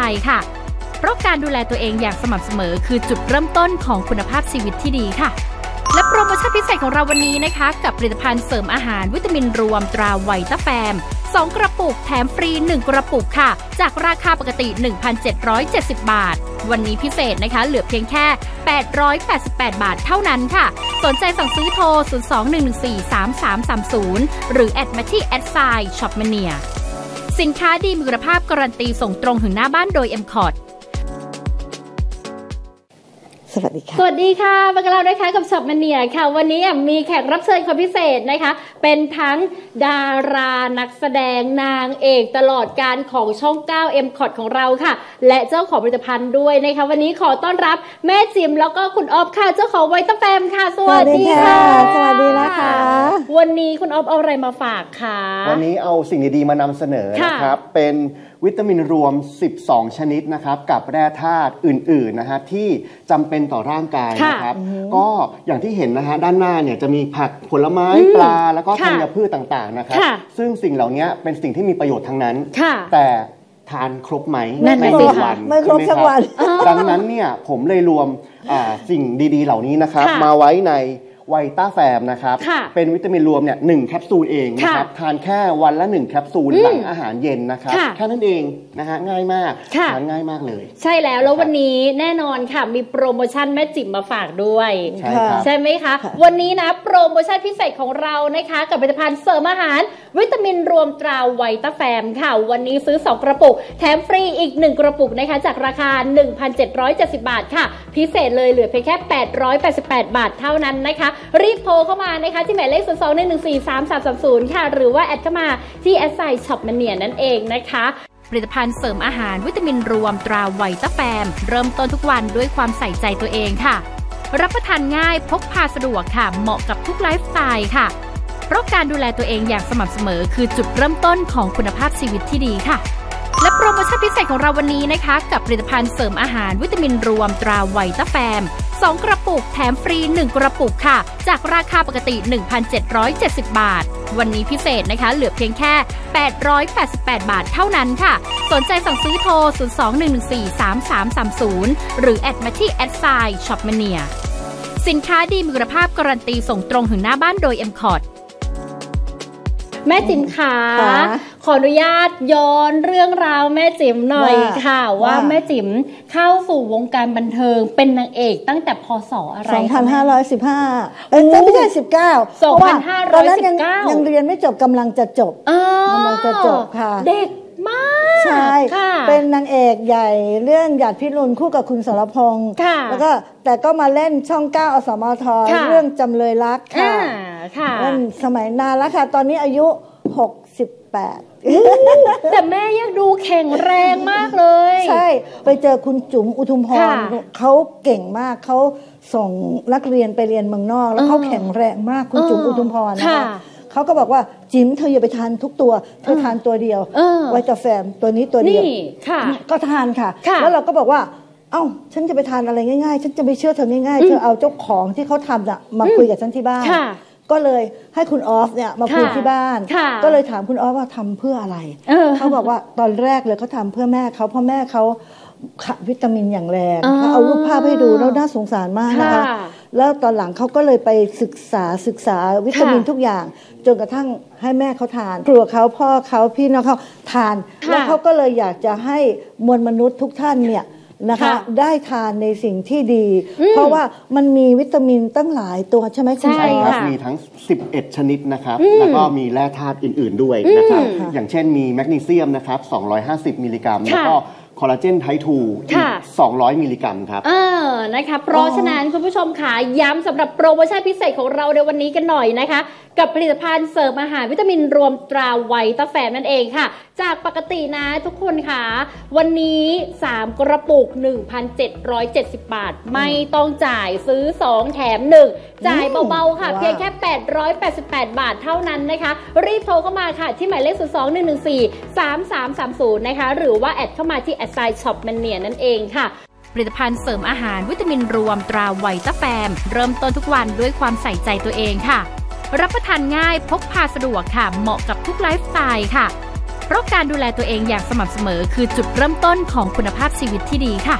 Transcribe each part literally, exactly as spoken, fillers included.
ค่ะเพราะการดูแลตัวเองอย่างสม่ำเสมอคือจุดเริ่มต้นของคุณภาพชีวิตที่ดีค่ะและโปรโมชั่นพิเศษของเราวันนี้นะคะกับผลิตภัณฑ์เสริมอาหารวิตามินรวมตราไวต้าแฟมสองกระปุกแถมฟรีหนึ่งกระปุกค่ะจากราคาปกติ หนึ่งพันเจ็ดร้อยเจ็ดสิบ บาทวันนี้พิเศษนะคะเหลือเพียงแค่แปดร้อยแปดสิบแปดบาทเท่านั้นค่ะสนใจสั่งซื้อโทรศูนย์ สอง หนึ่ง หนึ่ง สี่ สาม สาม สาม ศูนย์หรือแอดมาที่แอดไซน์ช็อปมาเนียสินค้าดีมีคุณภาพการันตีส่งตรงถึงหน้าบ้านโดย เอ็ม คอร์ดสวัสดีค่ะสวัสดีค่ะมากับเรานะคะกับช็อปมาเนียค่ะวันนี้มีแขกรับเชิญคนพิเศษนะคะเป็นทั้งดารานักแสดงนางเอกตลอดการของช่องเก้า เอ็ม คอร์ด ของเราค่ะและเจ้าของผลิตภัณฑ์ด้วยนะคะวันนี้ขอต้อนรับแม่จิ๋มแล้วก็คุณออฟค่ะเจ้าของไวต้าแฟมค่ะสวัสดีค่ะสวัสดีนะคะวันนี้คุณออฟเอาอะไรมาฝากคะวันนี้เอาสิ่งดีๆมานำเสนอนะครับเป็นวิตามินรวมสิบสองชนิดนะครับกับแร่ธาตุอื่นๆนะฮะที่จำเป็นต่อร่างกายนะครับก็อย่างที่เห็นนะฮะด้านหน้าเนี่ยจะมีผักผลไม้ปลาแล้วก็ธัญพืชต่างๆนะครับซึ่งสิ่งเหล่านี้เป็นสิ่งที่มีประโยชน์ทั้งนั้นแต่ทานครบไหมในหนึ่งวันไม่ครบสักวันดังนั้นเนี่ยผมเลยรวมสิ่งดีๆเหล่านี้นะครับมาไว้ในไวต้าแฟมนะครับเป็นวิตามินรวมเนี่ยหนึ่งแคปซูลเองนะครับทานแค่วันละหนึ่งแคปซูลหลังอาหารเย็นนะครับแค่นั้นเองนะฮะง่ายมากทานง่ายมากเลยใช่แล้วแล้ววันนี้แน่นอนค่ะมีโปรโมชั่นแม่จิ๋มมาฝากด้วยใช่ครับใช่ไหมคะวันนี้นะโปรโมชั่นพิเศษของเรานะคะกับผลิตภัณฑ์เสริมอาหารวิตามินรวมตราไวต้าแฟมค่ะวันนี้ซื้อสองกระปุกแถมฟรีอีกหนึ่งกระปุกนะคะจากราคา หนึ่งพันเจ็ดร้อยเจ็ดสิบ บาทค่ะพิเศษเลยเหลือเพียงแค่แปดร้อยแปดสิบแปดบาทเท่านั้นนะคะรีบโทรเข้ามานะคะที่หมายเลขศูนย์ สอง หนึ่ง หนึ่ง สี่ สาม สาม สาม ศูนย์ค่ะหรือว่าแอดเข้ามาที่แอดไซน์ช็อปมาเนียนั่นเองนะคะผลิตภัณฑ์เสริมอาหารวิตามินรวมตราไวต้าแฟมเริ่มต้นทุกวันด้วยความใส่ใจตัวเองค่ะรับประทานง่ายพกพาสะดวกค่ะเหมาะกับทุกไลฟ์สไตล์ค่ะเพราะการดูแลตัวเองอย่างสม่ำเสมอคือจุดเริ่มต้นของคุณภาพชีวิตที่ดีค่ะและโปรโมชั่นพิเศษของเราวันนี้นะคะกับผลิตภัณฑ์เสริมอาหารวิตามินรวมตราไวต้าแฟมสองกระปุกแถมฟรีหนึ่งกระปุกค่ะจากราคาปกติ หนึ่งพันเจ็ดร้อยเจ็ดสิบ บาทวันนี้พิเศษนะคะเหลือเพียงแค่แปดร้อยแปดสิบแปดบาทเท่านั้นค่ะสนใจสั่งซื้อโทรศูนย์ สอง หนึ่ง หนึ่ง สี่ สาม สาม สาม ศูนย์หรือแอดมาที่แอดไซน์ช็อปมาเนียสินค้าดีมีคุณภาพการันตีส่งตรงถึงหน้าบ้านโดย เอ็ม คอร์ดแม่จิ๋มขาขออนุญาตย้อนเรื่องราวแม่จิ๋มหน่อยค่ะว่าแม่จิ๋มเข้าสู่วงการบันเทิงเป็นนางเอกตั้งแต่พ.ศ.อะไรสองพันห้าร้อยสิบห้าเอ้ยไม่ใช่สิบเก้าสองพันห้าร้อยสิบเก้ายังเรียนไม่จบกำลังจะจบกำลังจะจบค่ะเด็กมากใช่เป็นนางเอกใหญ่เรื่องหยาดพิรุณคู่กับคุณสรพงษ์แล้วก็แต่ก็มาเล่นช่องเก้าอสมทเรื่องจำเลยรักค่ะเล่นสมัยนานแล้วค่ะตอนนี้อายุหกสิบแปดแต่แม่ยังดูแข็งแรงมากเลยใช่ไปเจอคุณจุ๋มอุทุมพรเขาเก่งมากเขาส่งนักเรียนไปเรียนเมืองนอกแล้วเขาแข็งแรงมากคุณจุ๋มอุทุมพรนะคะเขาก็บอกว่าจิ๋มเธออย่าไปทานทุกตัวเธอทานตัวเดียวไวต้าแฟมตัวนี้ตัวเดียวก็ทานค่ะแล้วเราก็บอกว่าเอ้าฉันจะไปทานอะไรง่ายๆฉันจะไม่เชื่อเธอง่ายๆเธอเอาเจ้าของที่เขาทำน่ะมาคุยกับฉันที่บ้านก็เลยให้คุณออฟเนี่ยมาคุยที่บ้านก็เลยถามคุณออฟว่าทำเพื่ออะไรเขาบอกว่าตอนแรกเลยเขาทำเพื่อแม่เขาเพราะแม่เขาขาดวิตามินอย่างแรงเขาเอารูปภาพให้ดูแล้วน่าสงสารมากนะคะแล้วตอนหลังเขาก็เลยไปศึกษาศึกษาวิตามินทุกอย่างจนกระทั่งให้แม่เขาทานครัวเขาพ่อเขาพี่น้องเขาทานแล้วเขาก็เลยอยากจะให้มวลมนุษย์ทุกท่านเนี่ยนะคะได้ทานในสิ่งที่ดีเพราะว่ามันมีวิตามินตั้งหลายตัวใช่ไหมคุณใช่ครับมีทั้งสิบเอ็ดชนิดนะครับแล้วก็มีแร่ธาตุอื่นๆด้วยนะครับอย่างเช่นมีแมกนีเซียมนะครับสองร้อยห้าสิบมิลลิกรัมแล้วก็คอลลาเจนไทป์ทูอีกสองร้อยมิลลิกรัมครับเออนะคะเพราะฉะนั้นคุณผู้ชมค่ะย้ำสำหรับโปรโมชั่นพิเศษของเราในวันนี้กันหน่อยนะคะกับผลิตภัณฑ์เสริมอาหารวิตามินรวมตราไวต้าแฟมนั่นเองค่ะจากปกตินะทุกคนค่ะวันนี้สามกระปุก หนึ่งพันเจ็ดร้อยเจ็ดสิบ บาทไม่ต้องจ่ายซื้อสองแถมหนึ่งจ่ายเบาๆค่ะเพียงแค่แปดร้อยแปดสิบแปดบาทเท่านั้นนะคะรีบโทรเข้ามาค่ะที่หมายเลขศูนย์ สอง หนึ่ง หนึ่ง สี่ สาม สาม สาม ศูนย์นะคะหรือว่าแอดเข้ามาที่แอดไซน์ช็อปมันเนียนั่นเองค่ะผลิตภัณฑ์เสริมอาหารวิตามินรวมตราไวต้าแฟมเริ่มต้นทุกวันด้วยความใส่ใจตัวเองค่ะรับประทานง่ายพกพาสะดวกค่ะเหมาะกับทุกไลฟ์สไตล์ค่ะเพราะการดูแลตัวเองอย่างสม่ำเสมอคือจุดเริ่มต้นของคุณภาพชีวิตที่ดีค่ะ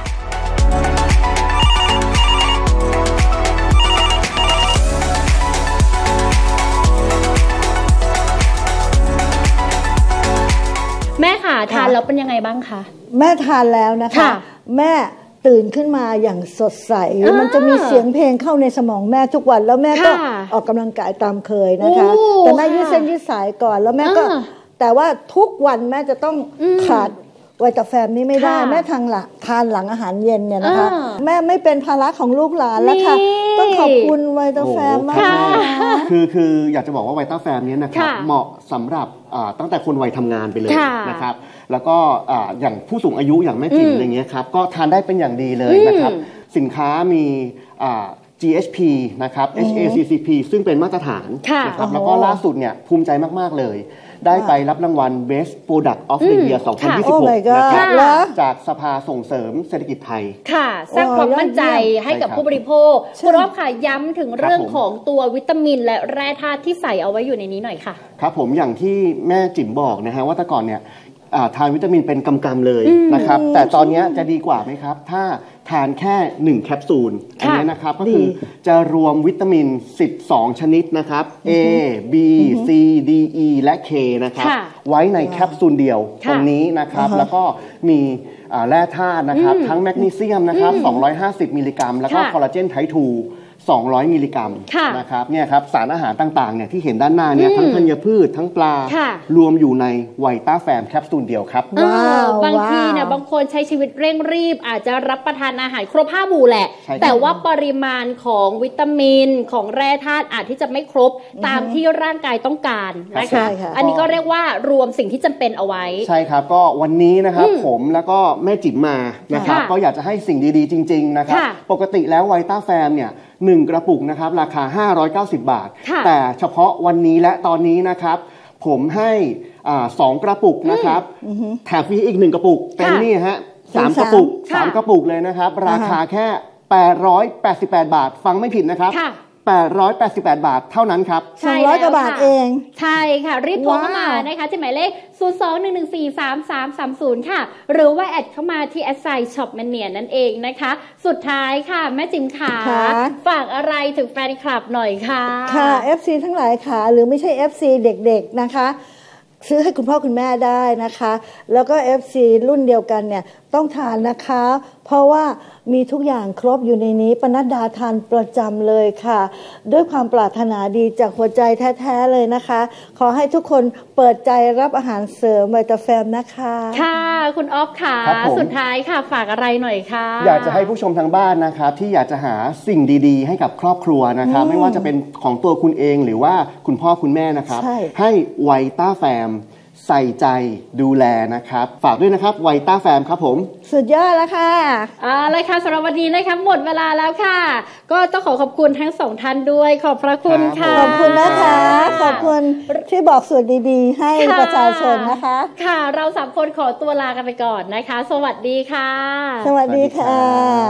แม่ค่ะทานแล้วเป็นยังไงบ้างคะแม่ทานแล้วนะคะแม่ตื่นขึ้นมาอย่างสดใสมันจะมีเสียงเพลงเข้าในสมองแม่ทุกวันแล้วแม่ก็ออกกำลังกายตามเคยนะคะแต่แม่ยืดเส้นยืดสายก่อนแล้วแม่ก็แต่ว่าทุกวันแม่จะต้องขาดไวตาแฟมนี่ไม่ได้แม่ทางหลังทานหลังอาหารเย็นเนี่ยนะคะแม่ไม่เป็นภาระของลูกหลานแล้วค่ะต้องขอบคุณไวตาแฟมมากคือคืออยากจะบอกว่าไวตาแฟมนี้นะครับเหมาะสำหรับตั้งแต่คนวัยทำงานไปเลยนะครับแล้วก็อย่างผู้สูงอายุอย่างแม่จิ๋มอะไรเงี้ยครับก็ทานได้เป็นอย่างดีเลยนะครับสินค้ามี จี เอช พี นะครับ เอช เอ ซี ซี พี ซึ่งเป็นมาตรฐานนะครับแล้วก็ล่าสุดเนี่ยภูมิใจมากๆเลยได้ไปรับรางวัล Best Product of the Year สองพันยี่สิบหกนะครับจากสภาส่งเสริมเศรษฐกิจไทยค่ะสร้างความมั่นใจให้กับผู้บริโภคคุณรอบค่ะย้ำถึงเรื่องของตัววิตามินและแร่ธาตุที่ใส่เอาไว้อยู่ในนี้หน่อยค่ะครับผมอย่างที่แม่จิ๋มบอกนะฮะว่าแต่ก่อนเนี่ยทานวิตามินเป็นกำๆเลยนะครับแต่ตอนนี้จะดีกว่าไหมครับถ้าทานแค่หนึ่งแคปซูลอันนี้นะครับก็คือจะรวมวิตามินสิบสองชนิดนะครับ A B C D E และ K นะครับไว้ในแคปซูลเดียวตรงนี้นะครับแล้วก็มีแร่ธาตุนะครับทั้งแมกนีเซียมนะครับสองร้อยห้าสิบมิลลิกรัมแล้วก็คอลลาเจนไทป์ทูสองร้อยมิลลิกรัมนะครับเนี่ยครับสารอาหารต่างๆเนี่ยที่เห็นด้านหน้าเนี่ยทั้งธัญพืชทั้งปลารวมอยู่ในไวต้าแฟมแคปซูลเดียวครับบางทีเนี่ยบางคนใช้ชีวิตเร่งรีบอาจจะรับประทานอาหารครบห้าหมู่แหละแต่ว่าปริมาณของวิตามินของแร่ธาตุอาจที่จะไม่ครบตามที่ร่างกายต้องการนะคะอันนี้ก็เรียกว่ารวมสิ่งที่จำเป็นเอาไว้ใช่ครับก็วันนี้นะครับผมแล้วก็แม่จิ๋มมานะครับก็อยากจะให้สิ่งดีๆจริงๆนะครับปกติแล้วไวต้าแฟมเนี่ยหนึ่งกระปุกนะครับราคาห้าร้อยเก้าสิบบาทแต่เฉพาะวันนี้และตอนนี้นะครับผมให้สองกระปุกนะครับแถมฟรีอีกหนึ่งกระปุกเป็นนี่ฮะสามกระปุกสามกระปุกเลยนะครับราคาแค่แปดร้อยแปดสิบแปดบาทฟังไม่ผิดนะครับแปดร้อยแปดสิบแปดบาทเท่านั้นครับสองร้อยกว่าบาทเองใช่ค่ะรีบโทรเข้ามานะคะที่หมายเลขศูนย์ สอง หนึ่ง หนึ่ง สี่ สาม สาม สาม ศูนย์ค่ะหรือว่าแอดเข้ามาที่แอดไซน์ช็อปแมนเนียนั่นเองนะคะสุดท้ายค่ะแม่จิ๋มขาฝากอะไรถึงแฟนคลับหน่อยค่ะค่ะ เอฟ ซี ทั้งหลายค่ะหรือไม่ใช่ เอฟ ซี เด็กๆนะคะซื้อให้คุณพ่อคุณแม่ได้นะคะแล้วก็ เอฟ ซี รุ่นเดียวกันเนี่ยต้องทานนะคะเพราะว่ามีทุกอย่างครบอยู่ในนี้ปนัดดาทานประจำเลยค่ะด้วยความปรารถนาดีจากหัวใจแท้ๆเลยนะคะขอให้ทุกคนเปิดใจรับอาหารเสริมไวตาแฟมนะคะค่ะคุณอ๊อฟค่ะสุดท้ายค่ะฝากอะไรหน่อยค่ะอยากจะให้ผู้ชมทางบ้านนะครับที่อยากจะหาสิ่งดีๆให้กับครอบครัวนะครับไม่ว่าจะเป็นของตัวคุณเองหรือว่าคุณพ่อคุณแม่นะครับให้ไวต้าแฟมใส่ใจดูแลนะครับฝากด้วยนะครับไวต้าแฟมครับผมสุดยอดแล้วค่ะอ่าเลยค่ะสำหรับวันนี้นะคะหมดเวลาแล้วค่ะก็ต้องขอขอบคุณทั้งสองท่านด้วยขอบพระคุณค่ะขอบคุณนะคะขอบคุณที่บอกสูตรดีๆให้ประชาชนนะคะค่ะเราสามคนขอตัวลากันไปก่อนนะคะสวัสดีค่ะสวัสดีค่ะ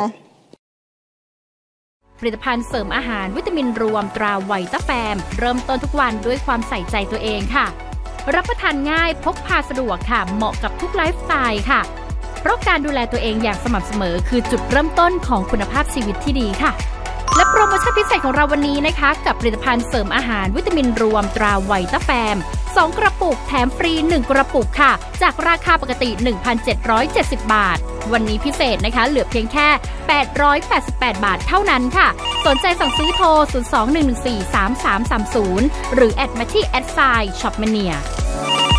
ผลิตภัณฑ์เสริมอาหารวิตามินรวมตราไวต้าแฟมเริ่มต้นทุกวันด้วยความใส่ใจตัวเองค่ะรับประทานง่ายพกพาสะดวกค่ะเหมาะกับทุกไลฟ์สไตล์ค่ะเพราะการดูแลตัวเองอย่างสม่ำเสมอคือจุดเริ่มต้นของคุณภาพชีวิตที่ดีค่ะและโปรโมชั่นพิเศษของเราวันนี้นะคะกับผลิตภัณฑ์เสริมอาหารวิตามินรวมตราไวต้าแฟมสองกระปุกแถมฟรีหนึ่งกระปุกค่ะจากราคาปกติ หนึ่งพันเจ็ดร้อยเจ็ดสิบบาทวันนี้พิเศษนะคะเหลือเพียงแค่แปดร้อยแปดสิบแปดบาทเท่านั้นค่ะสนใจสั่งซื้อโทรศูนย์ สอง หนึ่ง หนึ่ง สี่ สาม สาม สาม ศูนย์หรือแอดมาที่แอดไซน์ช็อปแมเนีย